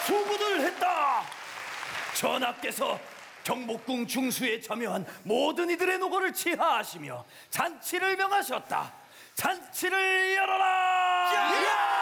수구를 했다. 전하께서 경복궁 중수에 참여한 모든 이들의 노고를 치하하시며 잔치를 명하셨다. 잔치를 열어라.